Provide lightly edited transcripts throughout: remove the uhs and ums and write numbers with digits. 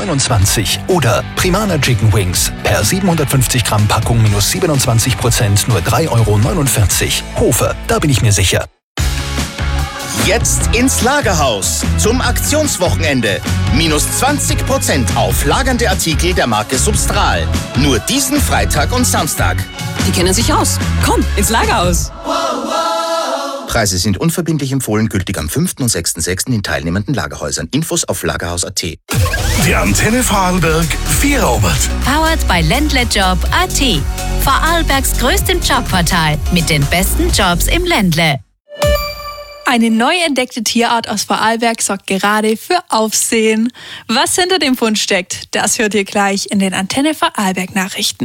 €3,29 oder Primana Chicken Wings per 750 Gramm Packung minus 27% nur €3,49. Hofe, da bin ich mir sicher. Jetzt ins Lagerhaus zum Aktionswochenende. Minus 20% auf lagernde Artikel der Marke Substral. Nur diesen Freitag und Samstag. Die kennen sich aus. Komm, ins Lagerhaus. Preise sind unverbindlich empfohlen, gültig am 5. und 6.6. in teilnehmenden Lagerhäusern. Infos auf lagerhaus.at. Der Antenne Vorarlberg Vierabend. Powered by Ländlejob.at. Vorarlbergs größtem Jobportal mit den besten Jobs im Ländle. Eine neu entdeckte Tierart aus Vorarlberg sorgt gerade für Aufsehen. Was hinter dem Fund steckt, das hört ihr gleich in den Antenne Vorarlberg Nachrichten.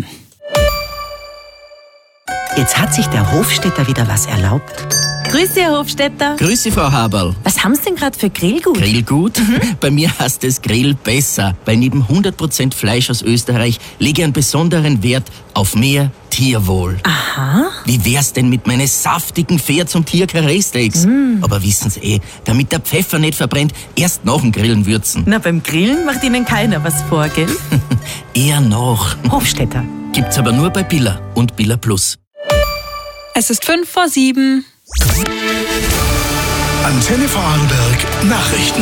Jetzt hat sich der Hofstädter wieder was erlaubt. Grüße, Herr Hofstädter. Grüße, Frau Haberl. Was haben Sie denn gerade für Grillgut? Grillgut? Bei mir heißt es Grill besser, weil neben 100% Fleisch aus Österreich lege ich einen besonderen Wert auf mehr Tierwohl. Aha. Wie wär's denn mit meinen saftigen Pferd- und Tier-Karree-Steaks? Aber wissen Sie damit der Pfeffer nicht verbrennt, erst nach dem Grillen würzen. Na, beim Grillen macht Ihnen keiner was vor, gell? Eher noch. Hofstädter. Gibt's aber nur bei Billa und Billa Plus. Es ist 6:55. Antenne Vorarlberg Nachrichten.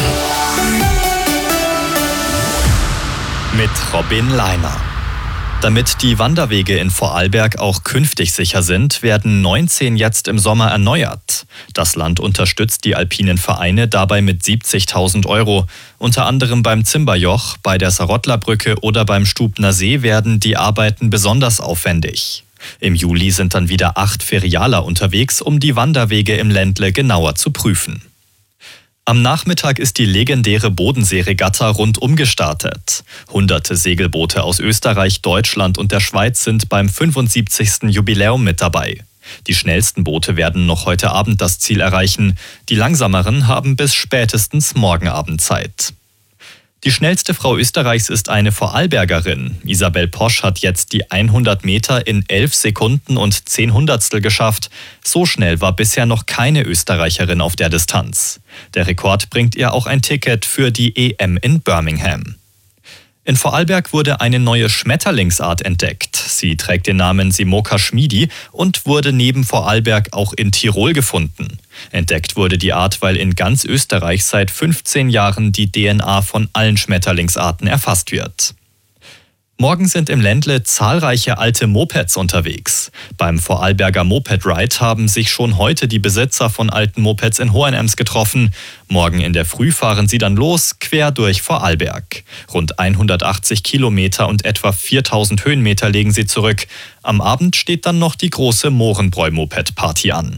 Mit Robin Leiner. Damit die Wanderwege in Vorarlberg auch künftig sicher sind, werden 19 jetzt im Sommer erneuert. Das Land unterstützt die alpinen Vereine dabei mit 70.000 €. Unter anderem beim Zimberjoch, bei der Sarottlerbrücke oder beim Stubner See werden die Arbeiten besonders aufwendig. Im Juli sind dann wieder 8 Ferialer unterwegs, um die Wanderwege im Ländle genauer zu prüfen. Am Nachmittag ist die legendäre Bodensee-Regatta rundum gestartet. Hunderte Segelboote aus Österreich, Deutschland und der Schweiz sind beim 75. Jubiläum mit dabei. Die schnellsten Boote werden noch heute Abend das Ziel erreichen. Die langsameren haben bis spätestens morgen Abend Zeit. Die schnellste Frau Österreichs ist eine Vorarlbergerin. Isabel Posch hat jetzt die 100 Meter in 11 Sekunden und 10 Hundertstel geschafft. So schnell war bisher noch keine Österreicherin auf der Distanz. Der Rekord bringt ihr auch ein Ticket für die EM in Birmingham. In Vorarlberg wurde eine neue Schmetterlingsart entdeckt. Sie trägt den Namen Simoca schmiedi und wurde neben Vorarlberg auch in Tirol gefunden. Entdeckt wurde die Art, weil in ganz Österreich seit 15 Jahren die DNA von allen Schmetterlingsarten erfasst wird. Morgen sind im Ländle zahlreiche alte Mopeds unterwegs. Beim Vorarlberger Moped Ride haben sich schon heute die Besitzer von alten Mopeds in Hohenems getroffen. Morgen in der Früh fahren sie dann los, quer durch Vorarlberg. Rund 180 Kilometer und etwa 4000 Höhenmeter legen sie zurück. Am Abend steht dann noch die große Mohrenbräu-Moped-Party an.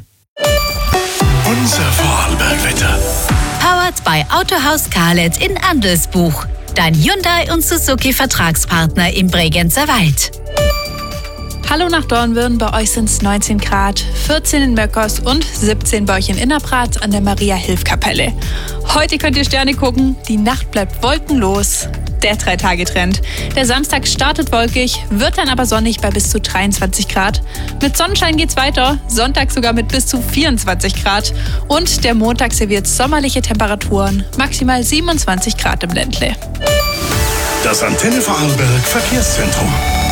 Unser Vorarlberg-Wetter. Powered by Autohaus Karlet in Andelsbuch. Dein Hyundai und Suzuki Vertragspartner im Bregenzer Wald. Hallo nach Dornbirn, bei euch sind es 19 Grad, 14 in Möckers und 17 bei euch in Innerpratz an der Maria-Hilf-Kapelle. Heute könnt ihr Sterne gucken, die Nacht bleibt wolkenlos. Der 3-Tage-Trend. Der Samstag startet wolkig, wird dann aber sonnig bei bis zu 23 Grad. Mit Sonnenschein geht's weiter, Sonntag sogar mit bis zu 24 Grad. Und der Montag serviert sommerliche Temperaturen, maximal 27 Grad im Ländle. Das Antenne Vorarlberg Verkehrszentrum.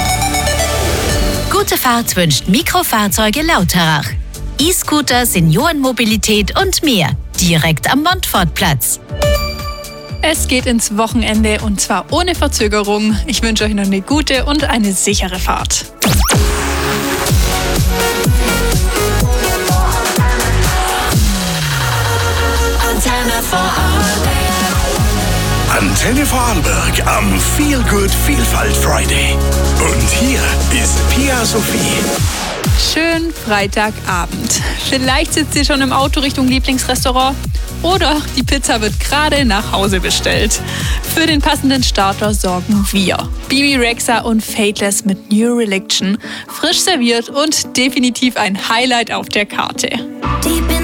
Gute Fahrt wünscht Mikrofahrzeuge Lauterach. E-Scooter, Seniorenmobilität und mehr. Direkt am Montfortplatz. Es geht ins Wochenende und zwar ohne Verzögerung. Ich wünsche euch noch eine gute und eine sichere Fahrt. Antenne Vorarlberg am Feel Good Vielfalt Friday. Und hier ist Pia Sophie. Schönen Freitagabend. Vielleicht sitzt ihr schon im Auto Richtung Lieblingsrestaurant oder die Pizza wird gerade nach Hause bestellt. Für den passenden Starter sorgen wir. Bibi Rexha und Fateless mit New Religion. Frisch serviert und definitiv ein Highlight auf der Karte. Deep in